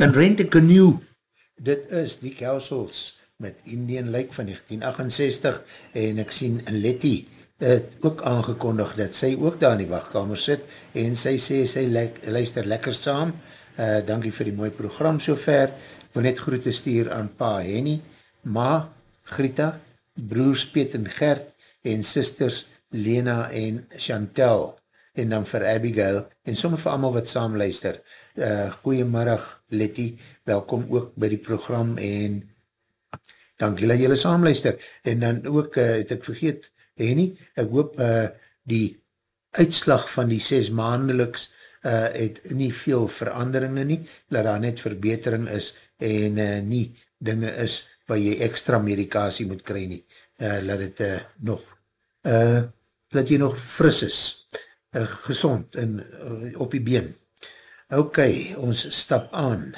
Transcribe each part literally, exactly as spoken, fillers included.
Can Rent a Canoe, dit is die Kelsels met Indian Lake van negentien agt-en-sestig en ek sien Letty het ook aangekondig dat sy ook daar in die wachtkamer sit en sy sê sy luister lekker saam. Uh, dankie vir die mooie program sover. Ek wil net groete stuur aan pa Henny, ma Grita, broers Piet en Gert en sisters Lena en Chantel en dan vir Abigail en sommer vir almal wat saam luister. Uh, goeiemiddag Letty, welkom ook by die program en dankie dat julle saam luister. En dan ook, uh, het ek vergeet, Henny, ek hoop uh, die uitslag van die ses maandeliks uh, het nie veel veranderinge nie, dat daar net verbetering is en uh, nie dinge is waar jy extra medikasie moet kry nie, uh, laat het uh, nog uh, dat jy nog fris is, uh, gezond en uh, op die been. Ok, ons stap aan.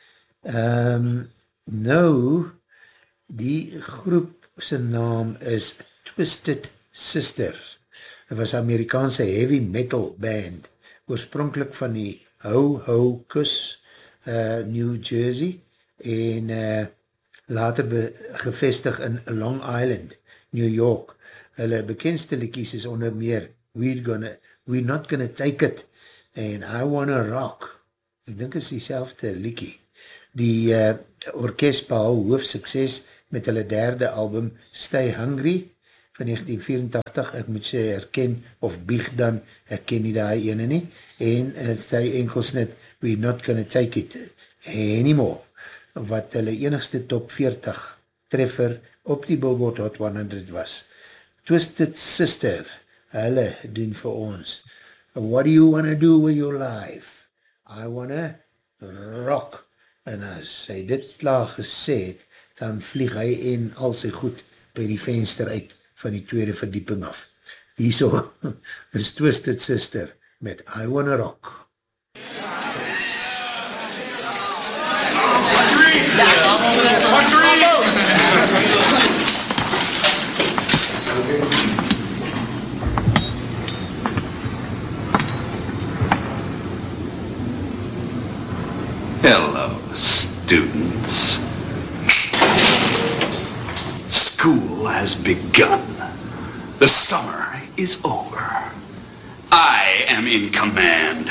Um, nou, die groep sy naam is Twisted Sister. Het was Amerikaanse heavy metal band, oorspronkelijk van die Ho Ho Kus, uh, New Jersey, en uh, later be, gevestig in Long Island, New York. Hulle bekendste liedjies is onder meer We're, gonna, we're Not Gonna Take It, en I Wanna Rock. Ek dink is die selfde liedjie. Die uh, orkest behal hoofdsukses met hulle derde album Stay Hungry van negentien vierentachtig, ek moet sê herken, of bieg dan, ek ken nie die ene nie, en uh, sy enkelsnit We're Not Gonna Take It Anymore, wat hulle enigste top veertig treffer op die Billboard Hot honderd was. Twisted Sister, hulle doen vir ons, what do you wanna do with your life? I wanna rock. En as hy dit klaar gesê het, dan vlieg hy en al sy goed by die venster uit van die tweede verdieping af. Hierso is Twisted Sister met I Wanna Rock. Hello, students. School has begun. The summer is over. I am in command.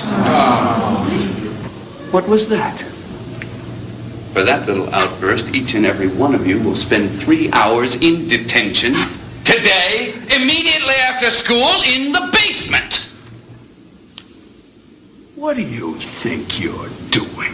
What was that? For that little outburst, each and every one of you will spend three hours in detention today, immediately after school, in the basement. What do you think you're doing?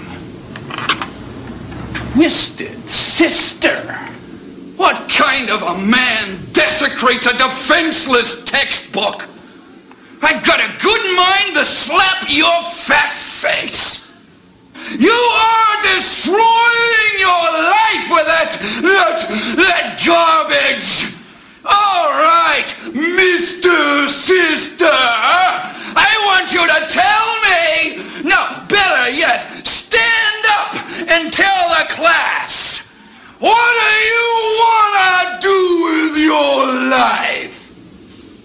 Twisted Sister! What kind of a man desecrates a defenseless textbook? I've got a good mind to slap your fat face. You are destroying your life with that, that, that garbage. All right, Mister